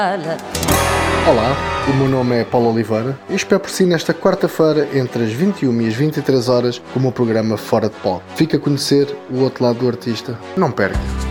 Olá, o meu nome é Paulo Oliveira e espero por si nesta quarta-feira entre as 21 e as 23 horas com o meu programa Fora de Palco. Fica a conhecer o outro lado do artista. Não perca!